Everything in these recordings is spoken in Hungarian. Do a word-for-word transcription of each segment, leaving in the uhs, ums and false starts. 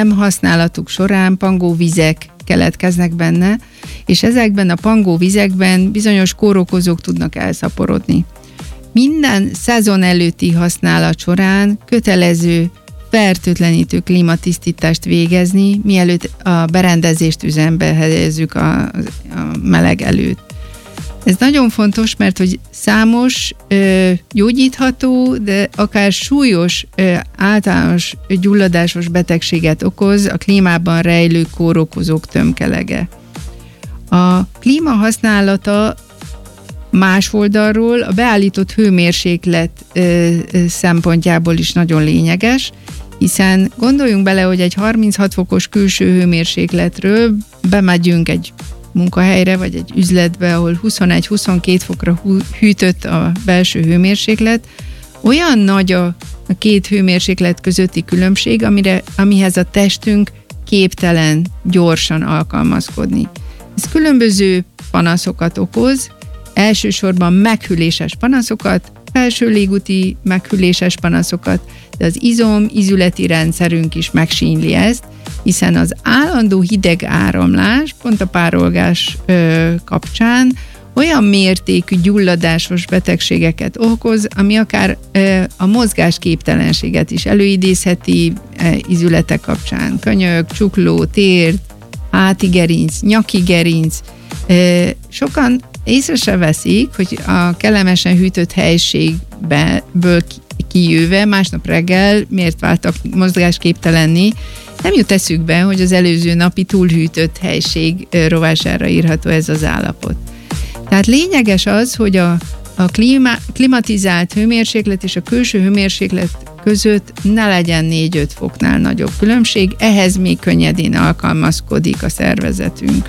nem használatuk során pangóvizek keletkeznek benne, és ezekben a pangóvizekben bizonyos kórokozók tudnak elszaporodni. Minden szezon előtti használat során kötelező fertőtlenítő klímatisztítást végezni, mielőtt a berendezést üzembe helyezzük a, a meleg előtt. Ez nagyon fontos, mert hogy számos ö, gyógyítható, de akár súlyos ö, általános gyulladásos betegséget okoz a klímában rejlő kórokozók tömkelege. A klíma használata más oldalról a beállított hőmérséklet ö, ö, szempontjából is nagyon lényeges, hiszen gondoljunk bele, hogy egy harminchat fokos külső hőmérsékletről bemegyünk egy munkahelyre, vagy egy üzletbe, ahol huszonegy-huszonkét fokra hűtött a belső hőmérséklet, olyan nagy a, a két hőmérséklet közötti különbség, amire, amihez a testünk képtelen gyorsan alkalmazkodni. Ez különböző panaszokat okoz, elsősorban meghűléses panaszokat, felső légúti meghűléses panaszokat, de az izom-izületi rendszerünk is megsínyli ezt, hiszen az állandó hideg áramlás pont a párolgás ö, kapcsán olyan mértékű gyulladásos betegségeket okoz, ami akár ö, a mozgásképtelenséget is előidézheti ö, izületek kapcsán. Könyök, csukló, térd, háti gerinc, nyaki gerinc. Ö, sokan észre se veszik, hogy a kellemesen hűtött helységből kijöve másnap reggel miért váltak mozgásképtelenni. Nem jut eszükbe, hogy az előző napi túlhűtött helység rovására írható ez az állapot. Tehát lényeges az, hogy a, a klíma, klimatizált hőmérséklet és a külső hőmérséklet között ne legyen négy-öt foknál nagyobb különbség, ehhez még könnyedén alkalmazkodik a szervezetünk.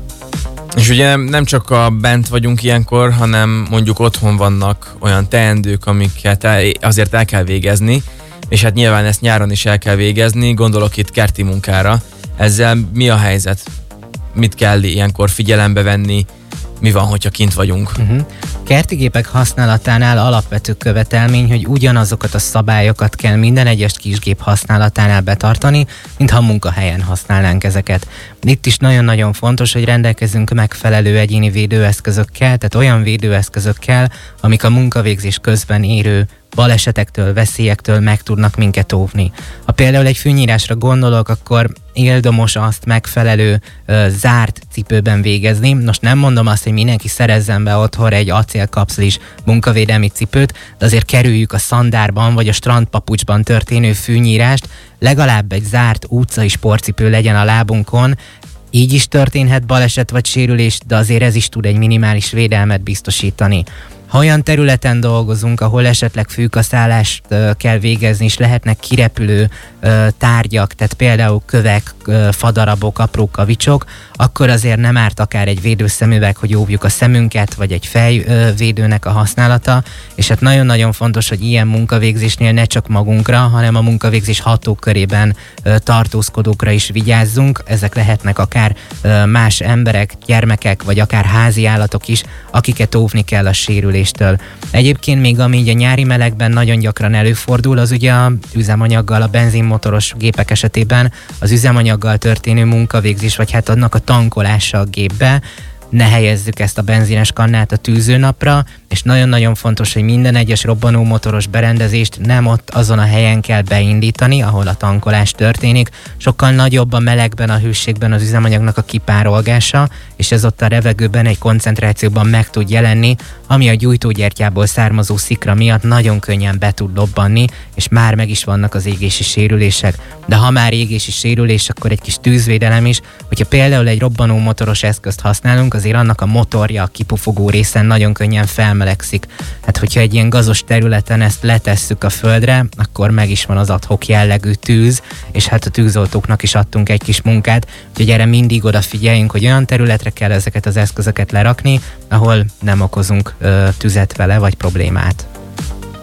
És ugye nem csak a bent vagyunk ilyenkor, hanem mondjuk otthon vannak olyan teendők, amiket el, azért el kell végezni, és hát nyilván ezt nyáron is el kell végezni, gondolok itt kerti munkára. Ezzel mi a helyzet? Mit kell ilyenkor figyelembe venni? Mi van, hogyha kint vagyunk? Uh-huh. Kerti gépek használatánál alapvető követelmény, hogy ugyanazokat a szabályokat kell minden egyes kisgép használatánál betartani, mintha munkahelyen használnánk ezeket. Itt is nagyon-nagyon fontos, hogy rendelkezünk megfelelő egyéni védőeszközökkel, tehát olyan védőeszközökkel, amik a munkavégzés közben érő balesetektől, veszélyektől meg tudnak minket óvni. Ha például egy fűnyírásra gondolok, akkor érdemes azt megfelelő ö, zárt cipőben végezni. Most nem mondom azt, hogy mindenki szerezzen be otthonra egy acélkapszulis munkavédelmi cipőt, de azért kerüljük a szandárban vagy a strandpapucsban történő fűnyírást, legalább egy zárt utcai sportcipő legyen a lábunkon. Így is történhet baleset vagy sérülés, de azért ez is tud egy minimális védelmet biztosítani. Ha olyan területen dolgozunk, ahol esetleg fűkaszálást uh, kell végezni, és lehetnek kirepülő uh, tárgyak, tehát például kövek, uh, fadarabok, apró kavicsok, akkor azért nem árt akár egy védőszemüveg, hogy óvjuk a szemünket, vagy egy fejvédőnek uh, a használata, és hát nagyon-nagyon fontos, hogy ilyen munkavégzésnél ne csak magunkra, hanem a munkavégzés hatókörében uh, tartózkodókra is vigyázzunk. Ezek lehetnek akár uh, más emberek, gyermekek, vagy akár házi állatok is, akiket óvni kell a sérülés. Egyébként még ami így a nyári melegben nagyon gyakran előfordul, az ugye a üzemanyaggal, a benzinmotoros gépek esetében az üzemanyaggal történő munkavégzés, vagy hát annak a tankolása a gépbe. Ne helyezzük ezt a benzines kannát a tűzőnapra, és nagyon-nagyon fontos, hogy minden egyes robbanómotoros berendezést nem ott azon a helyen kell beindítani, ahol a tankolás történik. Sokkal nagyobb a melegben, a hőségben az üzemanyagnak a kipárolgása, és ez ott a levegőben egy koncentrációban meg tud jelenni, ami a gyújtógyertyából származó szikra miatt nagyon könnyen be tud lobbanni, és már meg is vannak az égési sérülések. De ha már égési sérülés, akkor egy kis tűzvédelem is, hogyha például egy robbanómotoros eszközt használunk, azért annak a motorja, a kipufogó részen nagyon könnyen felmelegszik. Hát, hogyha egy ilyen gazos területen ezt letesszük a földre, akkor meg is van az ad-hoc jellegű tűz, és hát a tűzoltóknak is adtunk egy kis munkát, úgyhogy erre mindig odafigyeljünk, hogy olyan területre kell ezeket az eszközöket lerakni, ahol nem okozunk ö, tüzet vele, vagy problémát.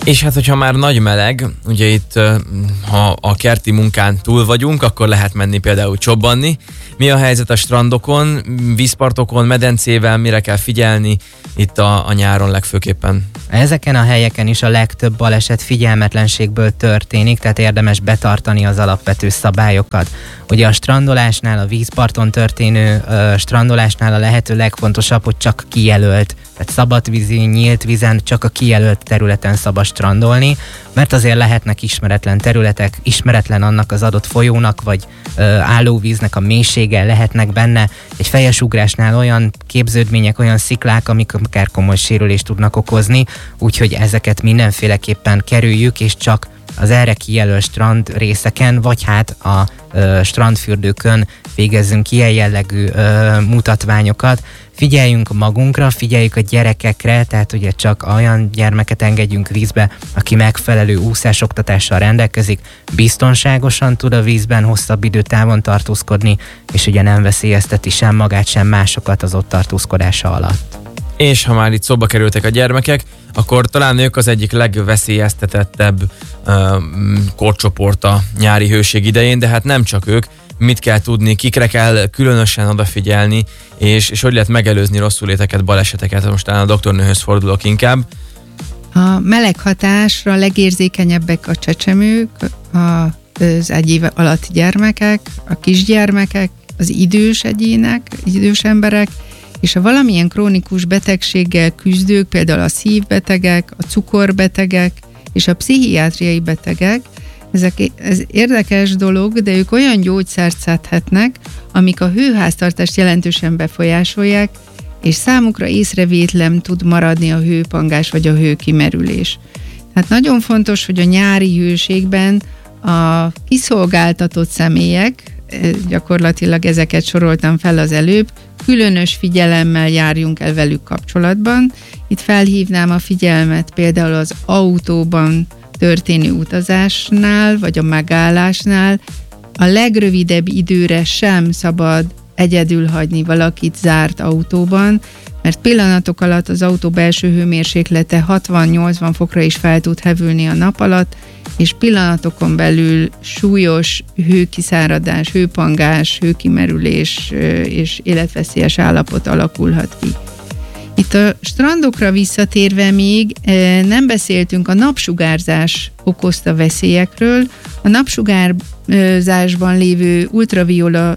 És hát, hogyha már nagy meleg, ugye itt, ha a kerti munkán túl vagyunk, akkor lehet menni például csobbanni. Mi a helyzet a strandokon, vízpartokon, medencével, mire kell figyelni itt a, a nyáron legfőképpen? Ezeken a helyeken is a legtöbb baleset figyelmetlenségből történik, tehát érdemes betartani az alapvető szabályokat. Ugye a strandolásnál, a vízparton történő uh, strandolásnál a lehető legfontosabb, hogy csak kijelölt, tehát szabadvízi, nyílt vízen, csak a kijelölt területen szabad strandolni, mert azért lehetnek ismeretlen területek, ismeretlen annak az adott folyónak, vagy ö, állóvíznek a mélysége, lehetnek benne egy fejes ugrásnál olyan képződmények, olyan sziklák, amik akár komoly sérülést tudnak okozni, úgyhogy ezeket mindenféleképpen kerüljük, és csak az erre kijelölt strand részeken, vagy hát a ö, strandfürdőkön végezzünk ilyen jellegű ö, mutatványokat. Figyeljünk magunkra, figyeljük a gyerekekre, tehát ugye csak olyan gyermeket engedjünk vízbe, aki megfelelő úszásoktatással rendelkezik, biztonságosan tud a vízben hosszabb időtávon tartózkodni, és ugye nem veszélyezteti sem magát, sem másokat az ott tartózkodása alatt. És ha már itt szóba kerültek a gyermekek, akkor talán ők az egyik legveszélyeztetettebb uh, korcsoport a nyári hőség idején, de hát nem csak ők. Mit kell tudni, kikre kell különösen odafigyelni, és, és hogy lehet megelőzni rosszuléteket, baleseteket. Most talán a doktornőhöz fordulok inkább. A meleg hatásra legérzékenyebbek a csecsemők, az egy év alatti gyermekek, a kisgyermekek, az idős egyének, idős emberek, és a valamilyen krónikus betegséggel küzdők, például a szívbetegek, a cukorbetegek és a pszichiátriai betegek. Ezek, ez érdekes dolog, de ők olyan gyógyszert szedhetnek, amik a hőháztartást jelentősen befolyásolják, és számukra észrevétlen tud maradni a hőpangás vagy a hőkimerülés. Tehát nagyon fontos, hogy a nyári hőségben a kiszolgáltatott személyek, gyakorlatilag ezeket soroltam fel az előbb, különös figyelemmel járjunk el velük kapcsolatban. Itt felhívnám a figyelmet például az autóban történő utazásnál, vagy a megállásnál a legrövidebb időre sem szabad egyedül hagyni valakit zárt autóban, mert pillanatok alatt az autó belső hőmérséklete hatvan-nyolcvan fokra is fel tud hevülni a nap alatt, és pillanatokon belül súlyos hőkiszáradás, hőpangás, hőkimerülés és életveszélyes állapot alakulhat ki. Itt a strandokra visszatérve még nem beszéltünk a napsugárzás okozta veszélyekről. A napsugárzásban lévő ultraviola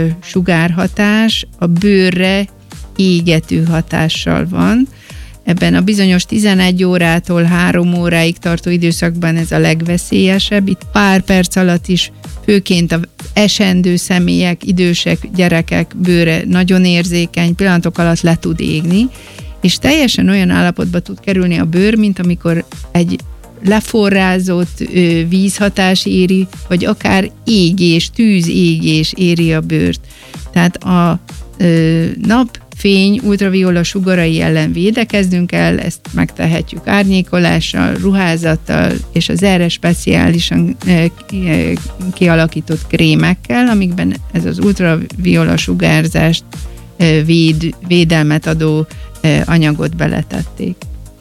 sugárhatás a bőrre égető hatással van. Ebben a bizonyos tizenegy órától három óráig tartó időszakban ez a legveszélyesebb. Itt pár perc alatt is főként az esendő személyek, idősek, gyerekek bőre nagyon érzékeny, pillanatok alatt le tud égni, és teljesen olyan állapotba tud kerülni a bőr, mint amikor egy leforrázott ö, vízhatás éri, vagy akár égés, tűzégés éri a bőrt. Tehát a ö, napfény ultraviola sugarai ellen védekeznünk kell, ezt megtehetjük árnyékolással, ruházattal és az erre speciálisan ö, kialakított krémekkel, amikben ez az ultraviola sugárzást ö, véd, védelmet adó ö, anyagot beletették.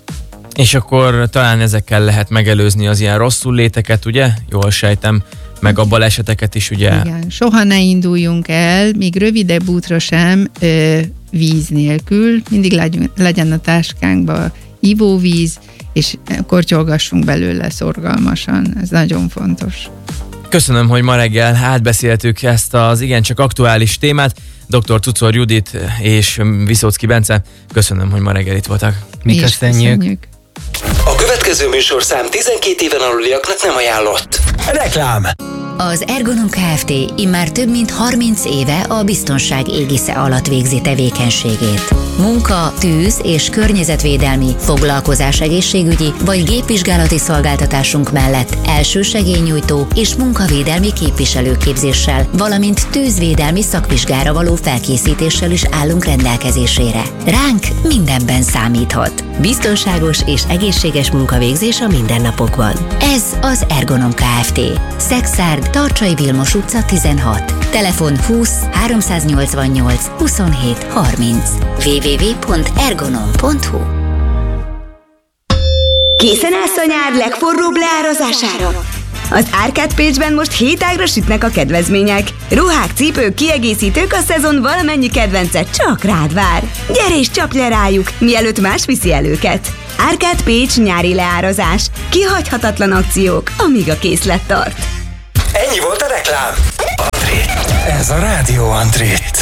És akkor talán ezekkel lehet megelőzni az ilyen rosszul léteket, ugye? Jól sejtem, meg a baleseteket is, ugye? Igen, soha ne induljunk el, még rövidebb útra sem ö, víz nélkül. Mindig legyen, legyen a táskánkba ivóvíz, és kortyolgassunk belőle szorgalmasan. Ez nagyon fontos. Köszönöm, hogy ma reggel átbeszéltük ezt az igencsak aktuális témát. doktor Czuczor Judit és Viszocki Bence, köszönöm, hogy ma reggel itt voltak. Mi köszönjük. köszönjük. A következő műsorszám tizenkét éven aluliaknak nem ajánlott. Reklám! Az Ergonom Kft. Immár több mint harminc éve a biztonság égisze alatt végzi tevékenységét. Munka, tűz és környezetvédelmi, foglalkozás egészségügyi vagy gépvizsgálati szolgáltatásunk mellett elsősegélynyújtó és munkavédelmi képviselőképzéssel, valamint tűzvédelmi szakvizsgára való felkészítéssel is állunk rendelkezésére. Ránk mindenben számíthat. Biztonságos és egészséges munkavégzés a mindennapokban. Ez az Ergonom Kft. Szexárd, Tarcsai Vilmos utca tizenhat. Telefon húsz háromszáznyolcvannyolc huszonhét harminc. double-u double-u double-u pont ergonom pont hu Készen állsz a nyár legforróbb leárazására? Az Árkád Pécsben most hét ágra sütnek a kedvezmények. Ruhák, cipők, kiegészítők, a szezon valamennyi kedvence csak rád vár. Gyere és csapj le rájuk, mielőtt más viszi el őket. Árkád Pécs nyári leárazás. Kihagyhatatlan akciók, amíg a készlet tart. Ennyi volt a reklám. Antré. Ez a Rádió Antré.